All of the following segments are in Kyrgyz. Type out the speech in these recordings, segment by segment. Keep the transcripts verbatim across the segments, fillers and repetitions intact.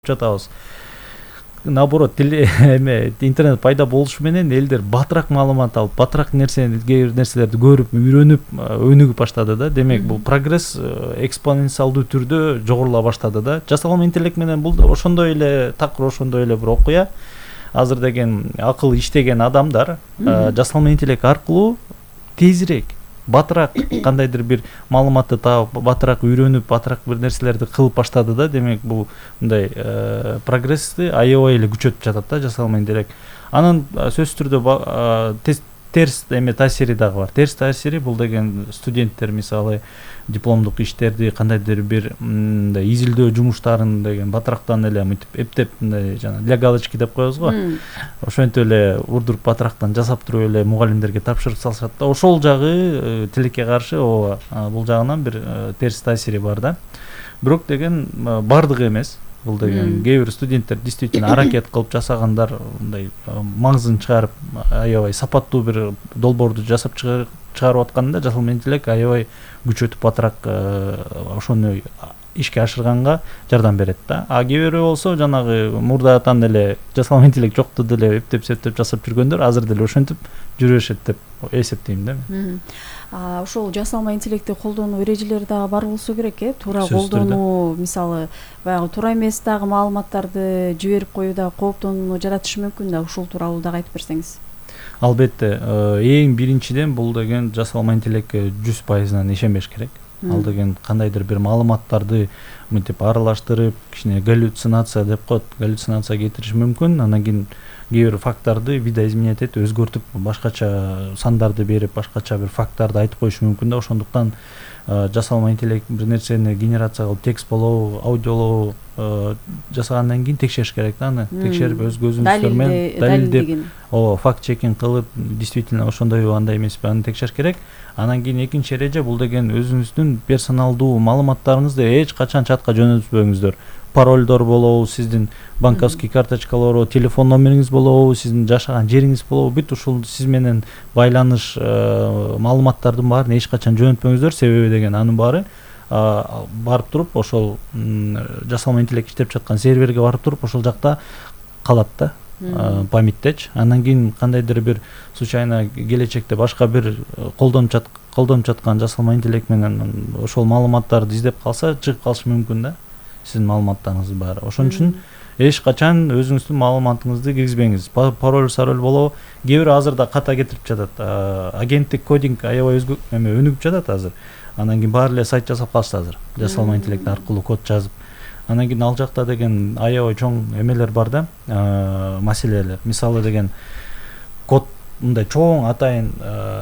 жатабыз. Наоборот, эме интернет пайда болушу менен элдер батыраак маалымат алып, батыраак нерсени, кээ бир нерселерди көрүп, үйрөнүп, өнүгүп баштады да. Демек, бул прогресс экспоненциалдуу түрдө жогорула баштады да. Жасалма интеллект менен бул ошондой эле, такыр ошондой эле бир окуя. Азыр деген акыл иштеген адамдар жасалма интеллект аркылуу тезирээк, батыраак кандайдыр бир маалыматты таап, батыраак үйрөнүп, батыраак бир нерселерди кылып баштады да. Демек, бул мындай прогрессти аябай эле күчөтүп жатат да жасалма интеллект. Анын сөзсүз түрдө терс эме таасири дагы бар. Терс таасири бул деген студенттер мисалы дипломдук иштерди, кандайдыр бир мындай изилдөө жумуштарын деген батырактан эле мынтип эптеп мындай жана для галочки деп коебуз го. Ошентип эле урдуруп батырактан жасап туруп эле мугалимдерге тапшырып салышат да. Ошол жагы тилекке каршы ооба бул жагынан бир терс таасири бар да. Бирок деген бардыгы эмес. Бул деген кээ бир студенттер действительно аракет кылып жасагандар мындай маңызын чыгарып, аябай сапаттуу бир долбоорду жасап чыгарып атканда жасалма интеллект аябай күчөтүп батыраак ошону ишке ашырганга жардам берет да. А кээ бирөө болсо жанагы мурдатан эле жасалма интеллект жокту деле эптеп септеп жасап жүргөндөр азыр деле ошентип жүрүшөт деп эсептейм да мен. Ошол жасалма интеллектти колдонуу эрежелери дагы бар болсо керек, э? Туура колдонуу, мисалы, баягы туура эмес дагы маалыматтарды жиберип коюу да кооптонууну жаратышы мүмкүн да. Ушул тууралуу дагы айтып берсеңиз. Албетте, эң биринчиден бул деген жасалма интеллектке жүз пайызынан ишенбеш керек. Ал деген кандайдыр бир маалыматтарды мынтип аралаштырып, кичине галлюцинация деп коет, галлюцинация кетириши мүмкүн. Анан кийин кээ бир факттарды видоизменять этип, өзгөртүп, башкача сандарды берип, башкача бир факттарды айтып коюшу мүмкүн да. Ошондуктан жасалма интеллект бир нерсени генерация кылып, текст болобу, аудиолобу жасагандан кийин текшериш керек да, аны текшерип, өз көзүңүздөр менен далилдеп, ооба, факт чекинг кылып, действительно ошондойбу, андай эмеспи, аны текшериш керек. Анан кийин экинчи эреже бул деген өзүңүздүн персоналдуу маалыматтарыңызды эч качан чатка жөнөтпөңүздөр. Паролдор болобу, сиздин банковский карточкалар, телефон номериңиз болобу, сиздин жашаган жериңиз болобу, бүт ушул сиз менен байланыш маалыматтардын баарын эч качан жөнөтпөңүздөр. Себеби деген анын баары барып туруп, ошол жасалма интеллект иштеп жаткан серверге барып туруп, ошол жакта калат да, памяттечи. Андан кийин кандайдыр бир случайно келечекте башка бир колдонуп колдонуп жаткан жасалма интеллект менен ошол маалыматтарды издеп калса, чыгып калышы мүмкүн да, сиздин маалыматтарыңыздын баары. Ошон үчүн эч качан өзүңүздүн маалыматыңызды киргизбеңиз. Пароль, сароль болобу. Кээ бир азыр да ката кетирип жатат. Агенттик кодинг аябай эме өнүгүп жатат азыр. Анан кийин баары эле сайт жасап калышты азыр. Жасалма интеллект аркылуу код жазып. Анан кийин ал жакта деген аябай чоң эмелер бар да, маселелер. Мисалы деген код мындай чоң атайын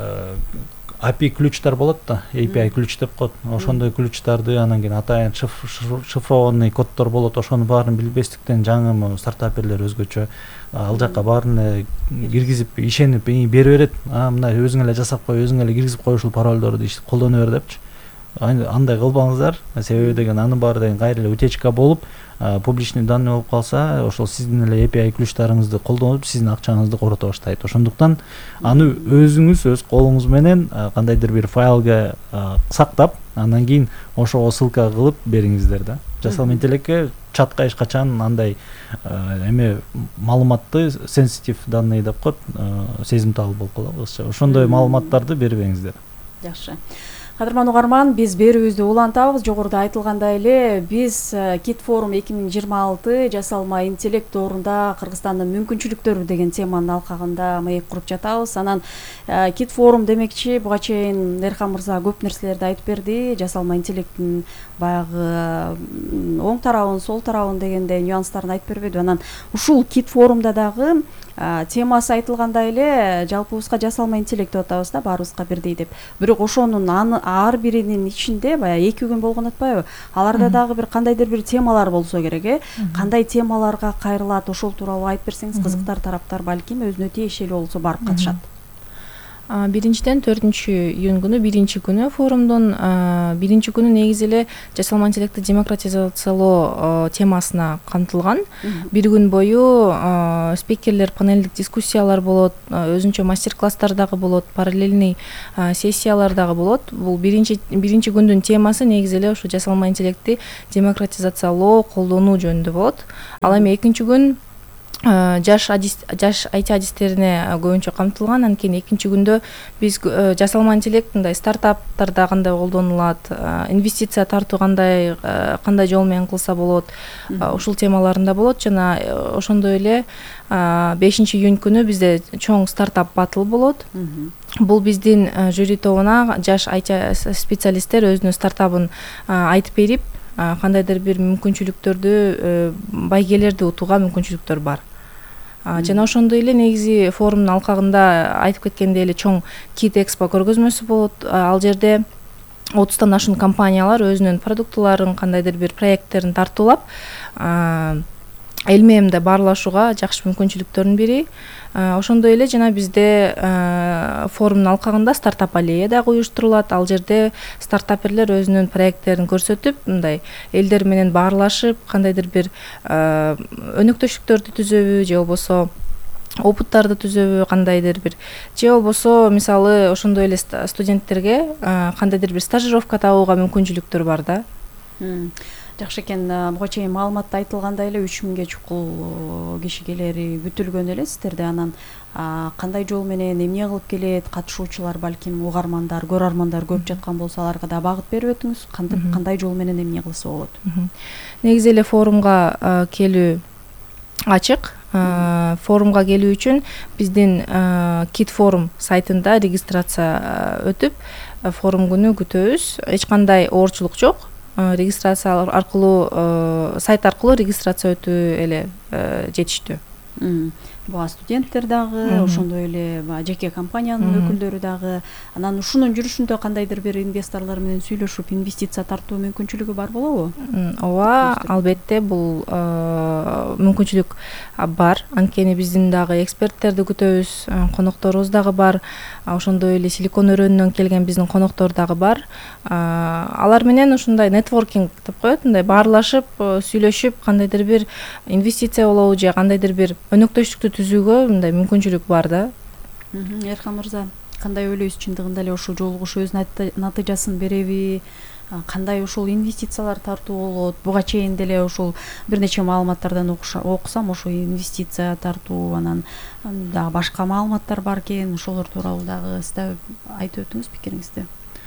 эй пи ай ключтар болот да, эй пи ай ключ деп коет. Ошондой ключтарды анан кийин атайын шифрованный коддор болот. Ошонун баарын билбестиктен жаңы стартаперлер өзгөчө ал жакка баарын киргизип, ишенип бере берет. А мына өзүң эле жасап кой, өзүң эле киргизип кой ушул паролдорду колдоно бер депчи. Андай кылбаңыздар. Себеби деген анын баары деген кайра эле утечка болуп, публичный данный болуп калса, ошол сиздин эле эй пи ай ключтарыңызды колдонуп, сиздин акчаңызды корото баштайт. Ошондуктан аны өзүңүз өз колуңуз менен кандайдыр бир файлга сактап, анан кийин ошого ссылка кылып бериңиздер да. Жасалма интеллектке чатка эч качан андай эме маалыматты sensitive данные деп коет, сезимтал болуп калат. Ошондой маалыматтарды бербеңиздер. Жакшы. Кадырман угарман, биз берүүбүздү улантабыз. Жогоруда айтылгандай эле, биз Кит форум эки миң жыйырма алты жасалма интеллект тоорунда Кыргызстандын мүмкүнчүлүктөрү деген теманын алкагында маек куруп жатабыз. Анан Кит форум демекчи, буга чейин Эркан мырза көп нерселерди айтып берди. Жасалма интеллекттин баягы оң тарабын, сол тарабын дегенде нюанстарын айтып бербеди. Анан ушул Кит форумда дагы темасы айтылгандай эле, жалпыбызга жасалма интеллект деп атабыз да, баарыбызга бирдей деп. Бирок ошонун ар биринин ичинде баягы эки күн болгон атпайбы? Аларда дагы бир кандайдыр бир темалар болсо керек, э? Кандай темаларга кайрылат, ошол тууралуу айтып берсеңиз, кызыктар тараптар балким өзүнө тиешелүү болсо барып катышат. Биринчиден төртүнчү июнь күнү биринчи күнү форумдун биринчи күнү негизи эле жасалма интеллектти демократизациялоо темасына камтылган. Бир күн бою спикерлер, панелдик дискуссиялар болот, өзүнчө мастер-класстар дагы болот, параллельный сессиялар дагы болот. Бул биринчи биринчи күндүн темасы негизи эле ушу жасалма интеллектти демократизациялоо, колдонуу жөнүндө болот. Ал эми экинчи күн жаш жаш ай ти адистерине көбүнчө камтылган. Анткени экинчи күндө биз жасалма интеллект мындай стартаптарда кандай колдонулат, инвестиция тартуу кандай кандай жол менен кылса болот, ушул темаларында болот. Жана ошондой эле бешинчи июнь күнү бизде чоң стартап батл болот. Бул биздин жюри тобуна жаш ай ти специалисттер өзүнүн стартабын айтып берип, кандайдыр бир мүмкүнчүлүктөрдү, байгелерди утууга мүмкүнчүлүктөр бар. Жана ошондой эле негизи форумдун алкагында айтып кеткендей эле чоң Кит Экспо көргөзмөсү болот. Ал жерде отуздан ашуун компаниялар өзүнүн продуктыларын, кандайдыр бир проекттерин тартуулап, элмемде баарлашууга жакшы мүмкүнчүлүктөрдүн бири. Ошондой эле жана бизде форумдун алкагында стартап аллея дагы уюштурулат. Ал жерде стартаперлер өзүнүн проекттерин көрсөтүп, мындай элдер менен баарлашып, кандайдыр бир өнөктөштүктөрдү түзөбү же болбосо опыттарды түзөбү, кандайдыр бир же болбосо мисалы ошондой эле студенттерге кандайдыр бир стажировка табууга мүмкүнчүлүктөр бар да. Жакшы экен. Буга чейин маалыматта айтылгандай эле үч миңге чукул киши келери күтүлгөн эле сиздерде. Анан кандай жол менен эмне кылып келет, катышуучулар балким угармандар, көрөрмандар көп жаткан болсо аларга да багыт берип өтүңүз. Кандай жол менен эмне кылса болот? Негизи эле форумга келүү ачык. Форумга келүү үчүн биздин Кит форум сайтында регистрация өтүп, форум күнү күтөбүз. Эч кандай оорчулук жок. Регистрация аркылуу, сайт аркылуу регистрация өтүү эле жетиштүү. Буга студенттер дагы, ошондой эле жеке компаниянын өкүлдөрү дагы. Анан ушунун жүрүшүндө кандайдыр бир инвесторлор менен сүйлөшүп, инвестиция тартуу мүмкүнчүлүгү бар болобу? Ооба, албетте бул мүмкүнчүлүк бар. Анткени биздин дагы эксперттерди күтөбүз, конокторубуз дагы бар. Ошондой эле Силикон өрөөнүнөн келген биздин коноктор дагы бар. Алар менен ушундай нетворкинг деп коет, мындай баарлашып, сүйлөшүп, кандайдыр бир инвестиция болобу же кандайдыр бир өнөктөштүктү түзүүгө мындай мүмкүнчүлүк бар да. Эркан мырза, кандай ойлойсуз? Чындыгында эле ушул жолугуш өз натыйжасын береби? Кандай ушул инвестициялар тартуу болот? Буга чейин деле ушул бир нече маалыматтардан окусам, ошо инвестиция тартуу, анан дагы башка маалыматтар бар экен. Ошолор тууралуу дагы сиз айтып өтүңүз пикириңизди.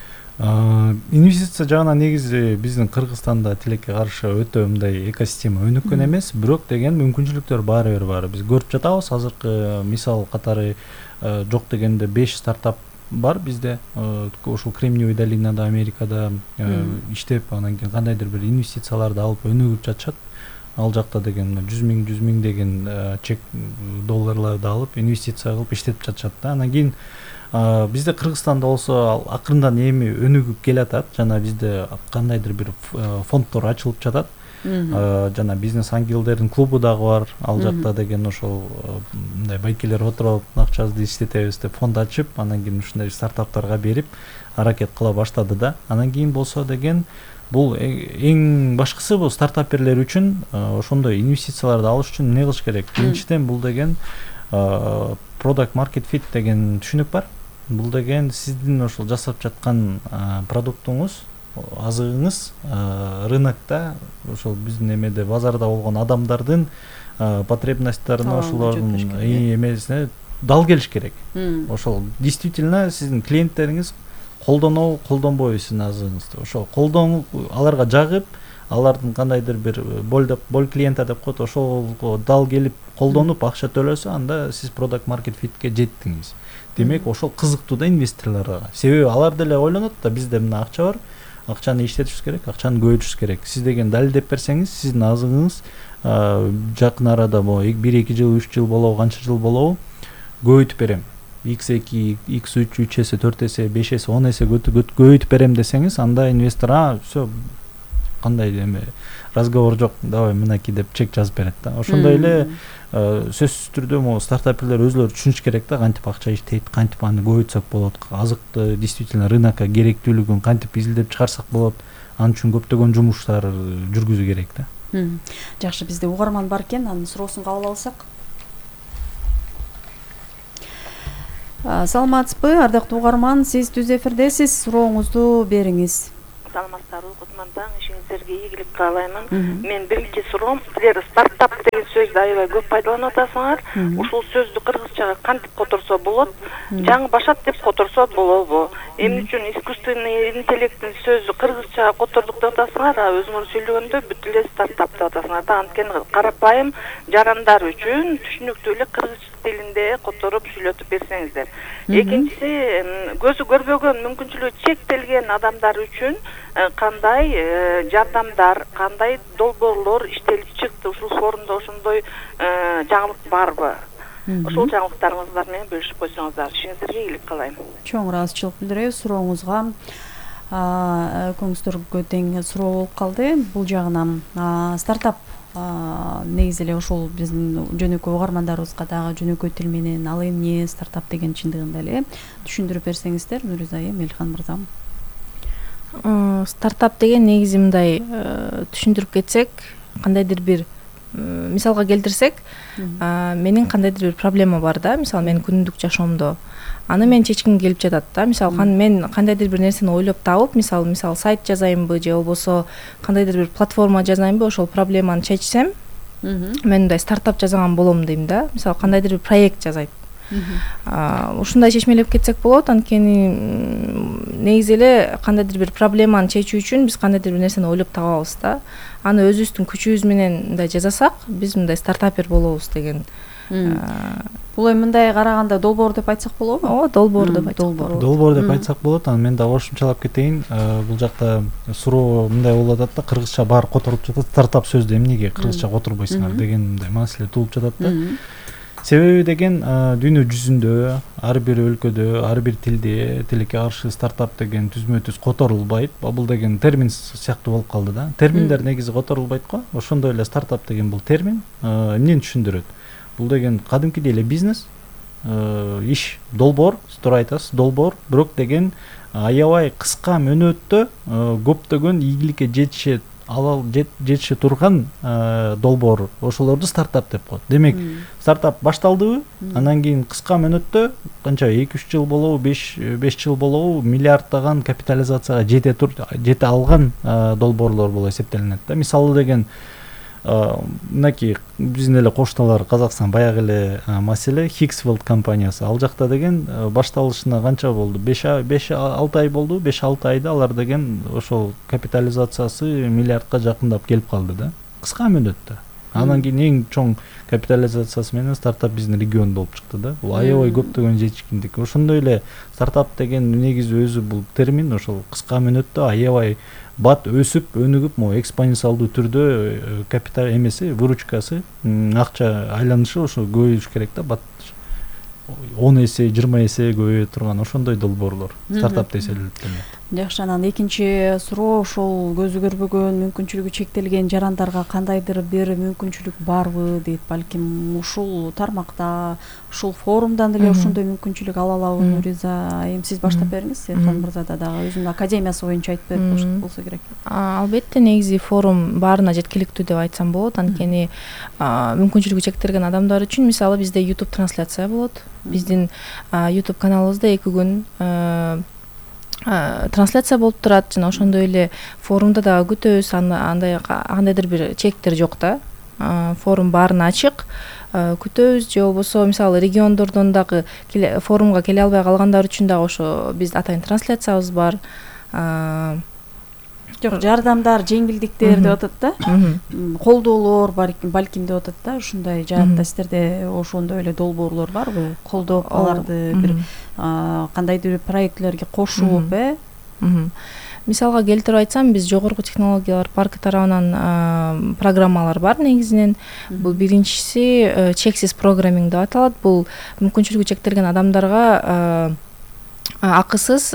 Инвестиция жагынан негизи биздин Кыргызстанда тилекке каршы өтө мындай экосистема өнүккөн эмес, бирок деген мүмкүнчүлүктөр баары бир бар. Биз көрүп жатабыз, азыркы мисал катары жок дегенде беш стартап бар бизде. Ошол Кремниевый долинада, Америкада иштеп, анан кийин кандайдыр бир инвестицияларды алып өнүгүп жатышат. Ал жакта деген жүз миң жүз миң деген чек долларларды алып инвестиция кылып иштеп жатышат да. Анан кийин бизде Кыргызстанда болсо акырындан эми өнүгүп келатат. Жана бизде кандайдыр бир фонддор ачылып жатат. Жана бизнес ангелдердин клубу дагы бар. Ал жакта деген ошол мындай байкелер отуруп, акчабызды иштетебиз деп фонд ачып, анан кийин ушундай стартаптарга берип аракет кыла баштады да. Анан кийин болсо деген бул эң башкысы бул стартаперлер үчүн ошондой инвестицияларды алыш үчүн эмне кылыш керек? Биринчиден бул деген product market fit деген түшүнүк бар. Бул деген сиздин ошол жасап жаткан продуктуңуз, азыгыңыз рынокто, ошол биздин эмеде базарда болгон адамдардын потребностторуна, ошолордун эмесине дал келиш керек. Ошол действительно сиздин клиенттериңиз колдонобу, колдонбойбу сиздин азыгыңызды. Ошол колдонуп, аларга жагып, алардын кандайдыр бир боль деп боль клиента деп коет, ошолго дал келип колдонуп акча төлөсө, анда сиз product market fitке жеттиңиз. Демек, ошол кызыктуу да инвесторлорго. Себеби алар деле ойлонот да, бизде мына акча бар, акчаны иштетишибиз керек, акчаны көбөйтүшүбүз керек. Сиз деген далилдеп берсеңиз, сиздин азыгыңыз жакын арада бир эки жыл, үч жыл болобу, канча жыл болобу көбөйтүп берем. икс эки, икс үч, үч эсе, төрт эсе, беш эсе, он эсе көбөйтүп берем десеңиз, анда инвестор, а, всё, кандай эме разговор жок, давай мынакей деп чек жазып берет да. Ошондой эле сөзсүз түрдө могу стартаперлер өзүлөрү түшүнүш керек да, кантип акча иштейт, кантип аны көбөйтсөк болот, азыкты действительно рынокко керектүүлүгүн кантип изилдеп чыгарсак болот. Ал үчүн көптөгөн жумуштар жүргүзүү керек да. Жакшы, бизде угарман бар экен, анын суроосун кабыл алсак. Саламатсызбы, ардактуу угарман, сиз түз эфирдесиз, сурооңузду бериңиз. Саламатсызбы, Кутман таң, ишиңиздерге ийгилик каалаймын. Мен биринчи суроом, силер стартап деген сөздү аябай көп пайдаланып атасыңар. Ушул сөздү кыргызчага кантип которсо болот? Жаңы башат деп которсо болобу? Эмне үчүн искусственный интеллекттин сөзү кыргызчага котордук деп атасыңар, а өзүңөр сөйлөгөндө бүт эле стартап деп атасыңар да. Анткени карапайым жарандар үчүн түшүнүктүү эле кыргыз тилинде которуп сүйлөтүп берсеңиздер. Экинчиси, көзү көрбөгөн, мүмкүнчүлүгү чектелген адамдар үчүн кандай жардамдар, кандай долбоорлор иштелип чыкты ушул форумда, ошондой жаңылык барбы? Ошол жаңылыктарыңыздар менен бөлүшүп койсоңуздар, ишиңиздерге ийгилик каалайм. Чоң ыраазычылык билдиребиз сурооңузга. Экөөңүздөргө тең суроо болуп калды. Бул жагынан стартап негизи эле ошол биздин жөнөкөй угармандарыбызга дагы жөнөкөй тил менен ал эмне стартап деген чындыгында эле түшүндүрүп берсеңиздер, Нуриза айым, Элхан мырза. Стартап деген негизи мындай түшүндүрүп кетсек, кандайдыр бир мисалга келтирсек, менин кандайдыр бир проблема бар да, мисалы мен күнүмдүк жашоомдо аны мен чечким келип жатат да. Мисалы мен кандайдыр бир нерсени ойлоп табып, мисалы мисалы сайт жазайынбы же болбосо кандайдыр бир платформа жазайынбы, ошол проблеманы чечсем, мен мындай стартап жасаган болом дейм да. Мисалы кандайдыр бир проект жасайт. Ушундай чечмелеп кетсек болот. Анткени негизи эле кандайдыр бир проблеманы чечүү үчүн биз кандайдыр бир нерсени ойлоп табабыз да. Аны өзүбүздүн күчүбүз менен мындай жасасак, биз мындай стартапер болобуз деген. Бул эми мындай караганда долбоор деп айтсак болобу? Ооба, долбоор деп айтсак болот. Долбоор деп айтсак болот. Анан мен дагы кошумчалап кетейин. Бул жакта суроо мындай болуп атат да, кыргызча баары которуп жатат. Стартап сөздү эмнеге кыргызча которбойсуңар деген мындай маселе туулуп жатат да. Себеби деген дүйнө жүзүндө, ар бир өлкөдө, ар бир тилде тилекке каршы стартап деген түзмө-түз которулбайт. Бул деген термин сыяктуу болуп калды да. Терминдер негизи которулбайт го. Ошондой эле стартап деген бул термин эмнени түшүндүрөт? Бул деген кадимкидей эле бизнес, иш, долбоор, туура айтасыз, долбоор, бирок деген аябай кыска мөөнөттө көптөгөн ийгиликке жетишет алал жетише турган долбоор, ошолорду стартап деп коет. Демек, стартап башталдыбы, андан кийин кыска мөөнөттө канча эки үч жыл болобу, беш жыл болобу, миллиардтаган капитализацияга жете тур жете алган долбоорлор болуп эсептелинет да. Мисалы деген мынакей биздин эле кошталар Казакстан баягы эле маселе Hicksfield компаниясы. Ал жакта деген башталышына канча болду? беш алты ай болду. беш алты айда алар деген ошол капитализациясы миллиардка жакындап келип калды да. Кыска мөөнөттө. Андан кийин эң чоң капитализациясы менен стартап биздин регион болуп чыкты да. Бул аябай көптөгөн жетишкиндик. Ошондой эле стартап деген негизи өзү бул термин ошол кыска мөөнөттө аябай бат өсүп, өнүгүп, могу экспоненциалдуу түрдө капитал эмеси, выручкасы, акча айланышы ошо көбөйүш керек да, бат он эсе, жыйырма эсе көбөйө турган ошондой долбоорлор стартап десе эле. Жакшы, анан экинчи суроо ошол көзү көрбөгөн, мүмкүнчүлүгү чектелген жарандарга кандайдыр бир мүмкүнчүлүк барбы дейт. Балким ушул тармакта, ушул форумдан деле ошондой мүмкүнчүлүк ала алабы? Нуриза айым, сиз баштап бериңиз. Элхан мырза да дагы өзүнүн академиясы боюнча айтып берип болсо керек. Албетте, негизи форум баарына жеткиликтүү деп айтсам болот. Анткени мүмкүнчүлүгү чектелген адамдар үчүн, мисалы бизде YouTube трансляция болот. Биздин YouTube каналыбызда эки күн трансляция болуп турат, жана ошондой эле форумда дагы күтөбүз. Андай кандайдыр бир чектер жок да. Форум баарына ачык. Күтөбүз, же болбосо мисалы региондордон дагы форумга келе албай калгандар үчүн дагы ошо биздин атайын трансляциябыз бар. Жок, жардамдар, жеңилдиктер деп атат да. Колдоолор балким деп атат да. Ушундай жаатта сиздерде ошондой эле долбоорлор барбы? Колдоп аларды бир кандайдыр бир проектлерге кошуп, э? Мисалга келтирип айтсам, биз жогорку технологиялар паркы тарабынан программалар бар негизинен. Бул биринчиси чексиз программинг деп аталат. Бул мүмкүнчүлүгү чектелген адамдарга акысыз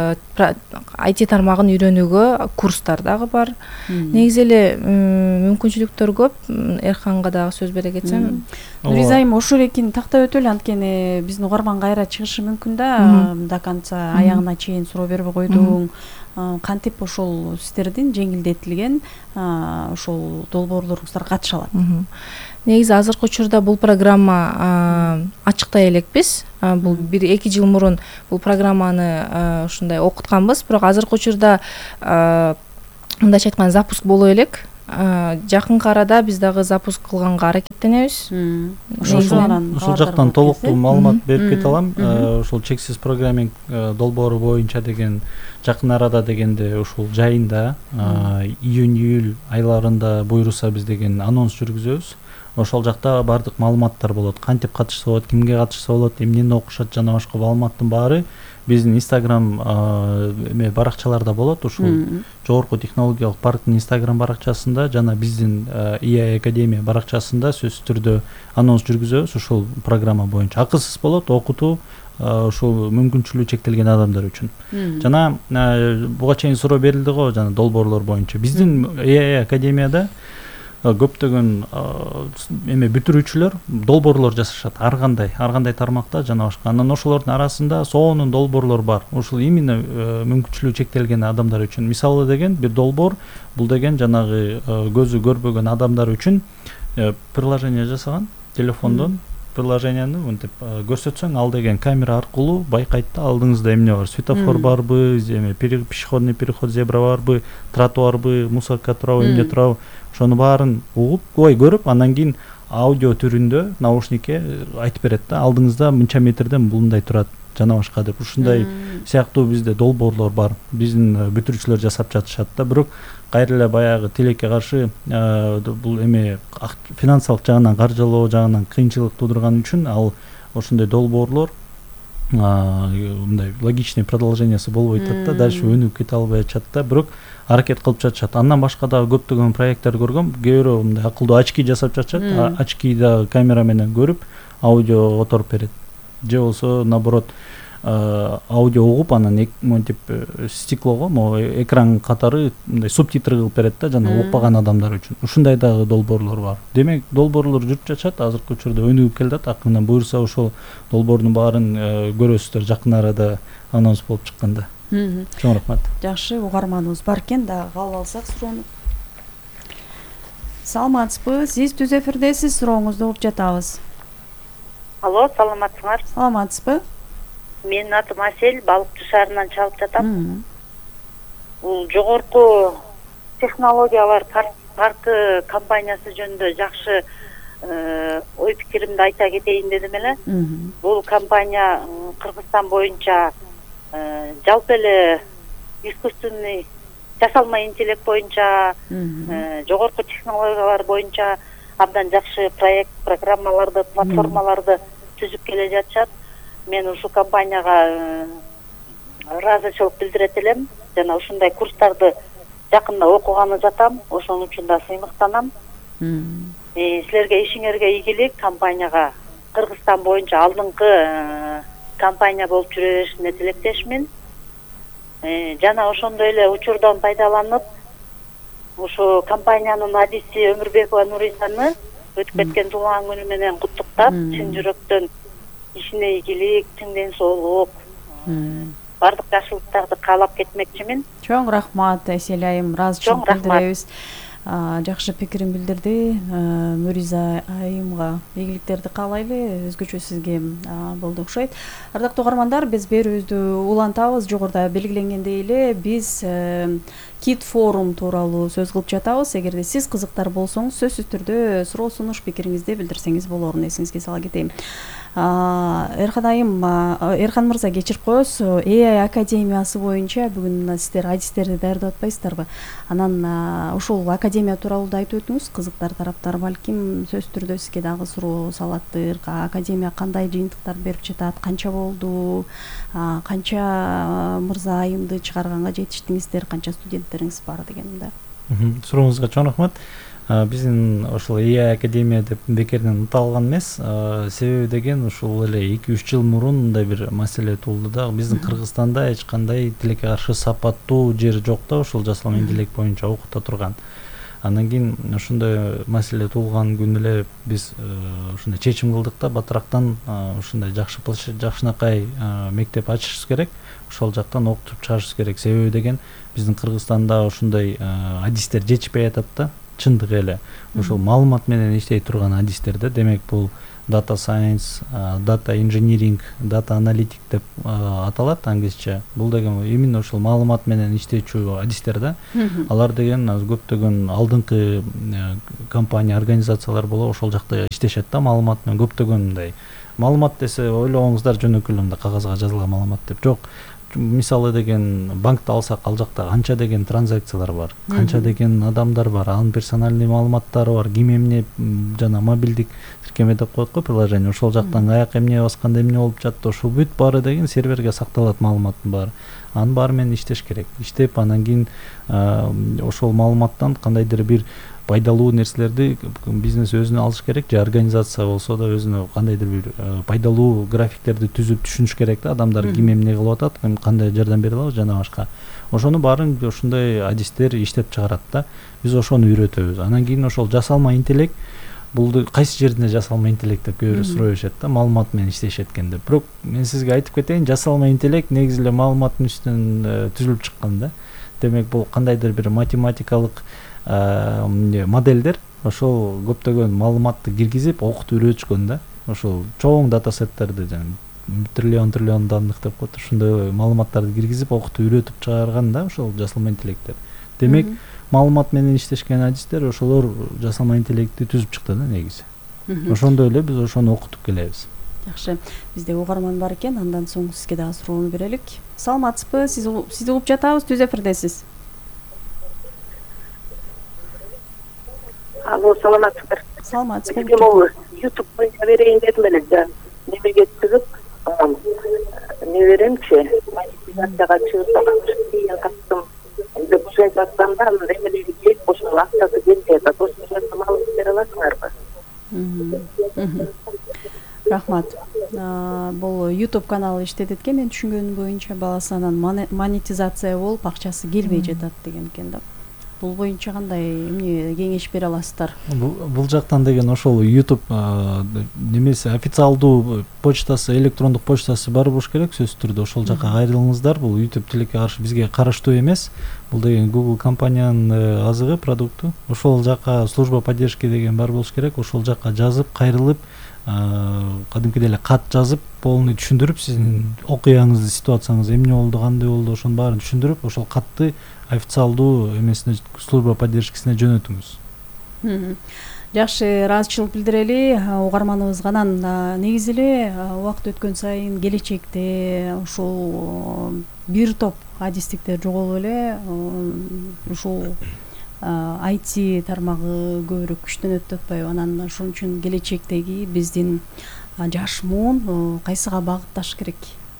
ай ти тармагын үйрөнүүгө курстар дагы бар. Негизи эле мүмкүнчүлүктөр көп. Эрханга дагы сөз бере кетсем. Нуриза айым ошол экин тактай өтөлү, анткени биздин угарман кайра чыгышы мүмкүн да, до конца аягына чейин суроо бербей койдуң. Кантип ошол сиздердин жеңилдетилген ошол долбоорлоруңуздар катыша алат? Негизи азыркы учурда бул программа ачыктай элекпиз. Бул бир эки жыл мурун бул программаны ушундай окутканбыз, бирок азыркы учурда мындайча айтканда запуск боло элек. Жакынкы арада биз дагы запуск кылганга аракеттенебиз. Ошол жактан толуктуу маалымат берип кете алам. Ошол чексиз программинг долбоору боюнча деген жакын арада дегенде ушул жайында июнь-июль айларында буйруса биз деген анонс жүргүзөбүз. Ошол жакта бардык маалыматтар болот. Кантип катышса болот, кимге катышса болот, эмнени окушат жана башка маалыматтын баары биздин Instagram эме баракчаларда болот. Ушул Жогорку технологиялык парктын Instagram баракчасында жана биздин и эй Академия баракчасында сөзсүз түрдө анонс жүргүзөбүз. Ушул программа боюнча акысыз болот, окутуу ушул мүмкүнчүлүгү чектелген адамдар үчүн. Жана буга чейин суроо берилди го, жана долбоорлор боюнча биздин и эй Академияда көптөгөн эме бүтүрүүчүлөр долбоорлор жасашат, ар кандай ар кандай тармакта жана башка. Анан ошолордун арасында сонун долбоорлор бар. Ушул именно мүмкүнчүлүгү чектелген адамдар үчүн. Мисалы деген бир долбоор, бул деген жанагы көзү көрбөгөн адамдар үчүн приложение жасаган, телефондон приложенияны мынтип көрсөтсөң, ал деген камера аркылуу байкайт да, алдыңызда эмне бар, светофор барбы, эме пешеходный переход, зебра барбы, тротуарбы, мусорка турабы, эмне турабы, ошону баарын угуп, ой көрүп, андан кийин аудио түрүндө наушникке айтып берет да, алдыңызда мынча метрден бундай турат жана башка деп. Ушундай сыяктуу бизде долбоорлор бар. Биздин бүтүрүүчүлөр жасап жатышат да, бирок кайра эле баягы тилекке каршы бул эме финансылык жагынан, каржылоо жагынан кыйынчылык туудурган үчүн ал ошондой долбоорлор мындай логичный продолжениясы болбой атат да, дальше өнүгүп кете албай атышат да, бирок аракет кылып жатышат. Андан башка дагы көптөгөн проекттер көргөм. Кээ бирөө мындай акылдуу очки жасап жатышат. Очки да камера менен көрүп аудио которуп берет. Же болсо наоборот аудио угуп, анан монтип стеклого, могу экран катары мындай субтитр кылып берет да, жана укпаган адамдар үчүн. Ушундай дагы долбоорлор бар. Демек, долбоорлор жүрүп жатышат, азыркы учурда өнүгүп келет. Акырынан буюрса ошол долбоордун баарын көрөсүздөр жакын арада анонс болуп чыкканда. Чоң рахмат. Жакшы, угарманыбыз бар экен, дагы кабыл алсак суроону. Саламатсызбы? Сиз түз эфирдесиз, сурооңузду угуп жатабыз. Алло, саламатсыңар? Саламатсызбы? Менин атым Асель, Балыкчы шаарынан чалып жатам. Бул жогорку технологиялар паркы компаниясы жөнүндө жакшы ой пикиримди айта кетейин дедим эле. Бул компания Кыргызстан боюнча жалпы эле искусственный жасалма интеллект боюнча, жогорку технологиялар боюнча абдан жакшы проект, программаларды, платформаларды түзүп келе жатышат. Мен ушул компанияга ыраазычылык билдирет элем жана ушундай курстарды жакында окуганы жатам. Ошон үчүн да сыймыктанам. Силерге ишиңерге ийгилик, компанияга Кыргызстан боюнча алдыңкы компания болуп жүрө беришине тилектешмин. Жана ошондой эле учурдан пайдаланып, ушу компаниянын адиси Өмүрбекова Нуризаны өтүп кеткен туулган күнү менен куттуктап, чын жүрөктөн ишине ийгилик, чың ден соолук, бардык жакшылыктарды каалап кетмекчимин. Чоң рахмат, Асель айым, ыраазычылык билдиребиз. Жакшы пикирин билдирди. Нуриза айымга ийгиликтерди каалайлы, өзгөчө сизге болду окшойт. Ардактуу угармандар, биз берүүбүздү улантабыз. Жогоруда белгиленгендей эле биз Кит форум тууралуу сөз кылып жатабыз. Эгерде сиз кызыктар болсоңуз, сөзсүз түрдө суроо сунуш пикириңизди билдирсеңиз болорун эсиңизге сала кетейин. Эрхан айым, Эрхан мырза, кечирип коесуз, эй ай Академиясы боюнча бүгүн сиздер адистерди даярдап атпайсыздарбы? Анан ушул академия тууралуу да айтып өтүңүз, кызыктар тараптар балким сөзсүз түрдө сизге дагы суроо салаттыр. Академия кандай жыйынтыктар берип жатат, канча болду, канча мырза айымды чыгарганга жетиштиңиздер, канча студенттериңиз бар дегенде. Сурооңузга чоң рахмат. биздин ошол эй ай академия деп бекерден аталган эмес. Себеби деген ушул эле эки үч жыл мурун мындай бир маселе туулду да. Биздин Кыргызстанда эч кандай тилекке каршы сапаттуу жер жок да, ушул жасалма интеллект боюнча окута турган. Андан кийин ошондой маселе туулган күнү эле биз ушундай чечим кылдык да, батырактан ушундай жакшы жакшынакай мектеп ачышыбыз керек. Ошол жактан окутуп чыгарышыбыз керек. Себеби деген биздин Кыргызстанда ушундай адистер жетишпей атат да. Чындыгы эле ушул маалымат менен иштей турган адистерде, демек бул data science, data engineering, data analytic деп аталат англисче. Бул деген именно ушул маалымат менен иштечү адистер да. Алар деген көптөгөн алдыңкы компания, организациялар боло ошол жакта иштешет да, маалымат менен. Көптөгөн мындай маалымат десе ойлогоңуздар жөнөкөй эле кагазга жазылган маалымат деп. Жок. Мисалы деген банкты алсак, ал жакта канча деген транзакциялар бар, канча деген адамдар бар, анын персональный маалыматтары бар, ким эмне жана мобилдик тиркеме деп коет го приложение, ошол жактан каяка эмне басканда эмне болуп жатты, ошол бүт баары деген серверге сакталат маалыматтын баары. Анын баары менен иштеш керек. Иштеп анан кийин ошол маалыматтан кандайдыр бир пайдалуу нерселерди бизнес өзүнө алыш керек, же организация болсо да өзүнө кандайдыр бир пайдалуу графиктерди түзүп түшүнүш керек да, адамдар ким эмне кылып атат, кандай жардам бере алабыз жана башка. Ошону баарын ушундай адистер иштеп чыгарат да. Биз ошону үйрөтөбүз. Анан кийин ошол жасалма интеллект, бул кайсы жеринде жасалма интеллект деп көбүрөөк суроо беришет да, маалымат менен иштешет экен деп. Бирок мен сизге айтып кетейин, жасалма интеллект негизи эле маалыматтын үстүнөн түзүлүп чыккан да. Демек бул кандайдыр бир математикалык модельдер ошол көптөгөн маалыматты киргизип окутуп үйрөтүшкөн да. Ошол чоң дата сеттерди, жана триллион триллион данных деп коет, ошондой маалыматтарды киргизип окутуп үйрөтүп чыгарган да ошол жасалма интеллекттер. Демек маалымат менен иштешкен адистер ошолор жасалма интеллектти түзүп чыкты да негизи. Ошондой эле биз ошону окутуп келебиз. Жакшы. Бизде угарман бар экен, андан соң сизге дагы суроону берелик. Саламатсызбы? Сиз сизди угуп жатабыз, түз эфирдесиз. Алло, саламатсыздар. Саламатсызбы? Могу YouTube боюнча берейин дедим эле да. Немеге чыгып, не беремчи, монетизацияга чыгып, кийин каттым. Деп ушинтип атканда, эмелери келип, ошол акчасы келбей атат. Ошол жерде маалымат бере аласыңарбы? Рахмат. Бул YouTube каналы иштетет экен, мен түшүнгөнүм боюнча баласы анан монетизация болуп акчасы келбей жатат деген экен да. Бул боюнча кандай эмне кеңеш бере аласыздар? Бул жактан деген ошол YouTube немеси официалдуу почтасы, электрондук почтасы бар болуш керек сөзсүз түрдө. Ошол жакка кайрылыңыздар. Бул YouTube тилекке каршы бизге караштуу эмес. Бул деген Google компаниянын азыгы, продукту. Ошол жакка служба поддержки деген бар болуш керек. Ошол жакка жазып, кайрылып, кадимкидей эле кат жазып, полный түшүндүрүп, сиздин окуяңызды, ситуацияңыз эмне болду, кандай болду, ошонун баарын түшүндүрүп, ошол катты официалдуу эмесине, служба поддержкисине жөнөтүңүз. Жакшы, ыраазычылык билдирели угарманыбызга. Анан негизи эле убакыт өткөн сайын келечекте ушул бир топ адистиктер жоголуп эле ушул ай ти тармагы көбүрөөк күчтөнөт деп атпайбы? Анан ошон үчүн келечектеги биздин жаш муун кайсыга багытташ керек?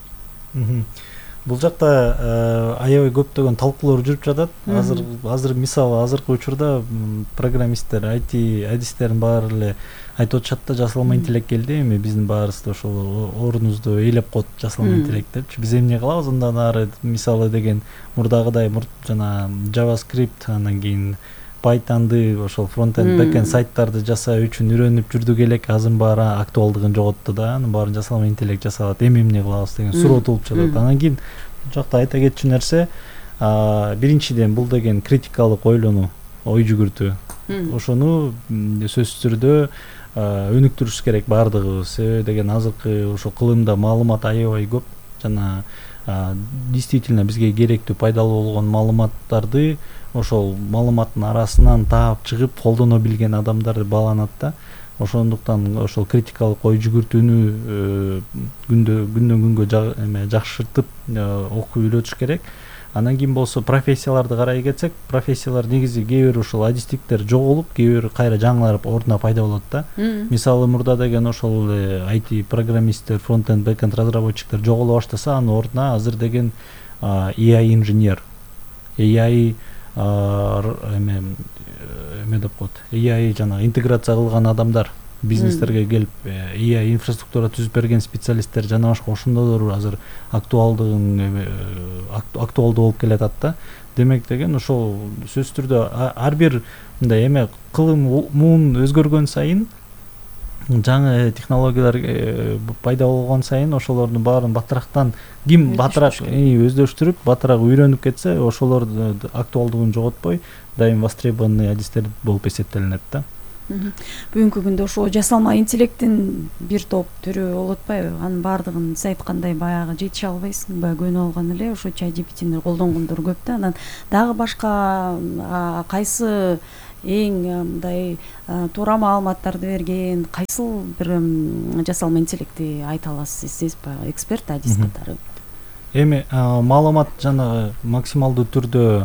Бул жакта аябай көптөгөн талкуулар жүрүп жатат. Азыр азыр мисалы азыркы учурда программисттер, ай ти адистердин баары эле айтып атышат да, жасалма интеллект келди, эми биздин баарыбызды ошол ордунубузду ээлеп коет жасалма интеллект депчи. Биз эмне кылабыз андан ары? Мисалы деген мурдагыдай жана JavaScript, анан кийин Python'ды, ошол фронтенд, бэкенд сайттарды жасоо үчүн үйрөнүп жүрдүк элек. Азыр баары актуалдыгын жоготту да, анын баарын жасалма интеллект жасалат. Эми эмне кылабыз деген суроо туулуп жатат. Анан кийин бул жакта айта кетчү нерсе, биринчиден бул деген критикалык ойлонуу, ой жүгүртүү. Ошону сөзсүз түрдө өнүктүрүш керек баардыгыбыз. Себеби деген азыркы ошо кылымда маалымат аябай көп, жана действительно бизге керектүү, пайдалуу болгон маалыматтарды ошол маалыматтын арасынан таап чыгып колдоно билген адамдар бааланат да. Ошондуктан ошол критикалык ой жүгүртүүнү күндө күндөн күнгө жакшыртып окуп үйрөтүш керек. Анан кийин болсо профессияларды карай кетсек, профессиялар негизи кээ бир ушул адистиктер жоголуп, кээ бир кайра жаңылап ордуна пайда болот да. Мисалы мурда деген ошол ай ти программисттер, фронтенд, бэкенд разработчиктер жоголо баштаса, анын ордуна азыр деген эй ай инженер, эй ай эме эме деп коет эй ай жанагы интеграция кылган адамдар бизнестерге келип эй ай инфраструктура түзүп берген специалисттер жана башка ошондолор азыр актуалдыгын актуалдуу болуп келатат да. Демек деген ошол сөзсүз түрдө ар бир мындай эме кылым муун өзгөргөн сайын жаңы технологиялар пайда болгон сайын ошолордун баарын батырактан ким батыраак өздөштүрүп батыраак үйрөнүп кетсе ошолор актуалдыгын жоготпой дайым востребованный адистер болуп эсептелинет да. Бүгүнкү күндө ошо жасалма интеллекттин бир топ түрү болуп атпайбы? Анын баардыгын сиз айткандай баягы жетише албайсың, баягы көнүп алган эле ошо чат джи пи тини колдонгондор көп да. Анан дагы башка кайсы эң мындай туура маалыматтарды берген кайсыл бир жасалма интеллектти айта аласыз сиз эксперт адис катары? Эми маалымат жана максималдуу түрдө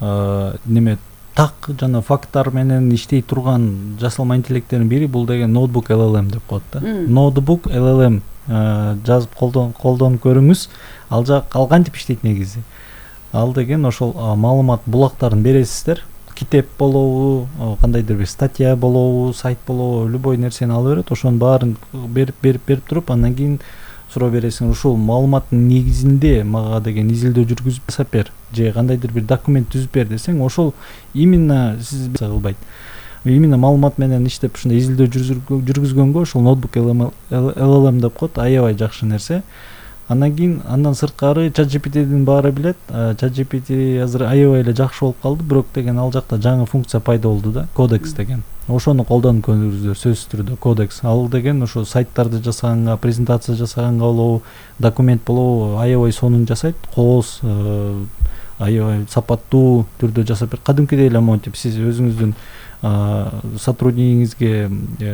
неме так жана факттар менен иштей турган жасалма интеллекттердин бири бул деген ноутбук эл эл эм деп коет да. Ноутбук эл эл эм жазып колдонуп көрүңүз. Ал жак ал кантип иштейт негизи? Ал деген ошол маалымат булактарын бересиздер. Китеп болобу, кандайдыр бир статья болобу, сайт болобу, любой нерсени ала берет. Ошонун баарын берип берип берип туруп, андан кийин суроо бересиң. Ушул маалыматтын негизинде мага деген изилдөө жүргүзүп жасап бер же кандайдыр бир документ түзүп бер десең, ошол именно сиз кылбайт. Именно маалымат менен иштеп ушундай изилдөө жүргүзгөнгө ошол ноутбук эл эл эм деп коет, аябай жакшы нерсе. Андан кийин андан сырткары чат джи пи тидин баары билет. чат джи пи ти азыр аябай эле жакшы болуп калды, бирок деген ал жакта жаңы функция пайда болду да, кодекс деген. Ошону колдонуп көрүңүздөр, сөзсүз түрдө кодекс. Ал деген ошо сайттарды жасаганга, презентация жасаганга болобу, документ болобу, аябай сонун жасайт. Кооз аябай сапаттуу түрдө жасап берет. Кадимкидей эле монтип сиз өзүңүздүн сотруднигиңизге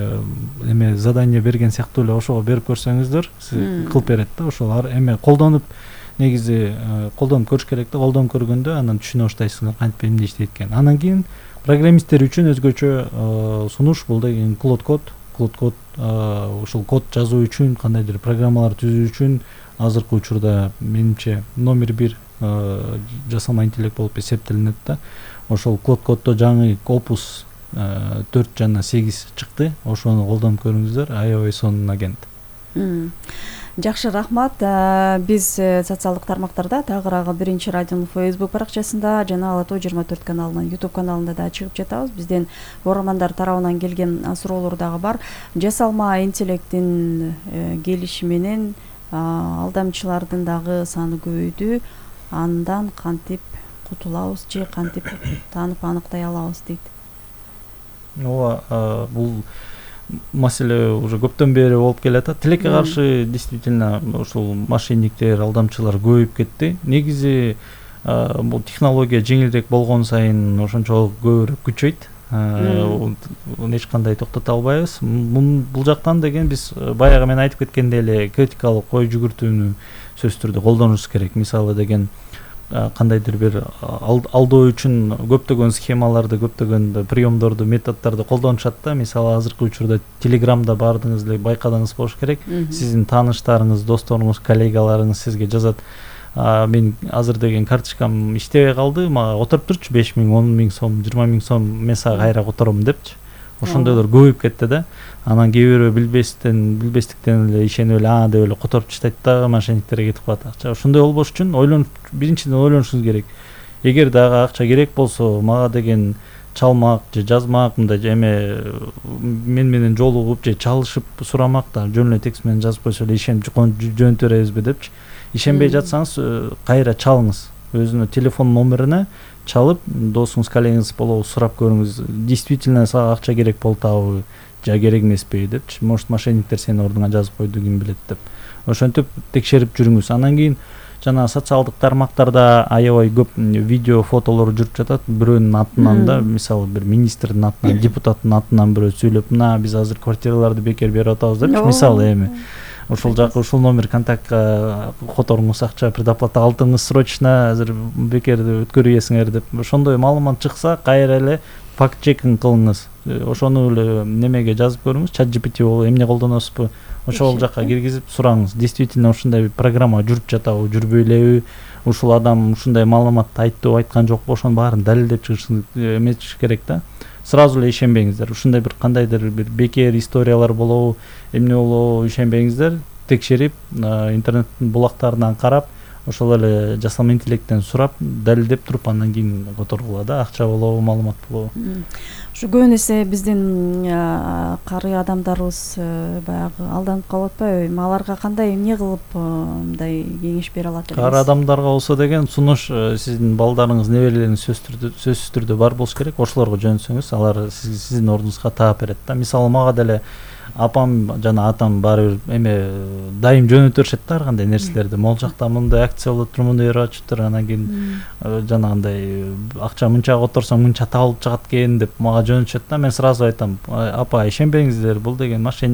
эме задание берген сыяктуу эле ошого берип көрсөңүздөр, кылып берет да. Ошол эме колдонуп негизи колдонуп көрүш керек да. Колдонуп көргөндө анан түшүнө баштайсыңар кантип эмне иштейт экен. Андан кийин программисттер үчүн өзгөчө сунуш бул деген Claude Code. Claude Code ошол код жазуу үчүн, кандайдыр программалар түзүү үчүн азыркы учурда менимче номер бир жасалма интеллект болуп эсептелинет да. Ошол Claude Code'то жаңы Opus төрт жана сегиз чыкты. Ошону колдонуп көрүңүздөр, аябай сонун агент. Жакшы, рахмат. Биз социалдык тармактарда Тагыраагы биринчи радионун Facebook баракчасында жана Ала Тоо жыйырма төрт каналынын YouTube каналында да чыгып жатабыз. Бизден угармандар тарабынан келген суроолор дагы бар. Жасалма интеллекттин келиши менен алдамчылардын дагы саны көбөйдү. Андан кантип кутулабыз же кантип таанып аныктай алабыз дейт. Ооба, бул маселе уже көптөн бери болуп келатат. Тилекке каршы действительно ушул мошенниктер, алдамчылар көбөйүп кетти. Негизи бул технология жеңилирээк болгон сайын ошончолук көбүрөөк күчөйт. Эч кандай токтото албайбыз. Бул жактан деген биз баягы мен айтып кеткендей эле критикалык ой жүгүртүүнү сөзсүз түрдө колдонушубуз керек. Мисалы деген кандайдыр бир алдоо үчүн көптөгөн схемаларды, көптөгөн приемдорду, методдорду колдонушат да. Мисалы азыркы учурда Телеграмда баардыгыңыз эле байкадыңыз болуш керек. Сиздин тааныштарыңыз, досторуңуз, коллегаларыңыз сизге жазат: мен азыр деген карточкам иштебей калды, мага которуп турчу беш миң, он миң сом, жыйырма миң сом, мен сага кайра котором депчи. Ошондойлор көбөйүп кетти да. Анан кээ бирөө билбестен, билбестиктен эле ишенип эле а деп эле которуп таштайт да, мошенниктерге кетип калат акча. Ошондой болбош үчүн ойлонуп, биринчиден ойлонушуңуз керек. Эгер дагы акча керек болсо, мага деген чалмак же жазмак, мындай эме мен менен жолугуп же чалышып сурамак да, жөн эле текст менен жазып койсо эле ишенип жөнөтө беребизби депчи. Ишенбей жатсаңыз кайра чалыңыз. Өзүнүн телефон номерине чалып, досуңуз, коллегаңыз болобу сурап көрүңүз. Действительно сага акча керек болтабы, же керек эмеспи депчи. Может, мошенниктер сени ордуңа жазып койду, ким билет деп. Ошентип текшерип жүрүңүз. Андан кийин жана социалдык тармактарда аябай көп видео, фотолор жүрүп жатат. Бирөөнүн атынан да, мисалы бир министрдин атынан, депутаттын атынан бирөө сүйлөп, "Мына биз азыр квартираларды бекер берип атабыз" депчи. Мисалы эми ушул жакка ушул номер контактка которуңуз, акча предоплата алтыңыз срочно азыр бекер өткөрүесиңер деп. Ошондой маалымат чыкса, кайра эле факт чекинг кылыңыз. Ошону эле немеге жазып көрүңүз, чат джи пи ти болобу, эмне колдоносузбу? Ошол жакка киргизип сураңыз. Действительно ушундай программа жүрүп жатабы, жүрбөй элеби? ушул адам ушундай маалыматты айтты деп айткан жокпу, ошонун баарын далилдеп чыгыш эметиш керек да. Сразу эле ишенбеңиздер. Ушундай бир кандайдыр бир бекер историялар болобу, эмне болобу ишенбеңиздер. Текшерип, интернеттин булактарынан карап, ошол эле жасалма интеллекттен сурап, далилдеп туруп андан кийин которгула да, акча болобу, маалымат болобу. Ушу көбүн эсе биздин кары адамдарыбыз баягы алданып калып атпайбы? Аларга кандай эмне кылып мындай кеңеш бере алат элеңиз? Кары адамдарга болсо деген сунуш сиздин балдарыңыз, неберелериңиз сөзсүз түрдө бар болуш керек. Ошолорго жөнөтсөңүз, алар сиздин ордуңузга таап берет да. Мисалы мага деле апам жана атам баары бир эме дайым жөнөтүп беришет да ар кандай нерселерди. Могул жакта мындай акция болот, мындай ачыптыр, анан кийин жанагындай акча мынча которсоң мынча табылып чыгат экен деп мага жөнөтүшөт да. Мен сразу айтам, апа ишенбеңиздер, бул деген мошенник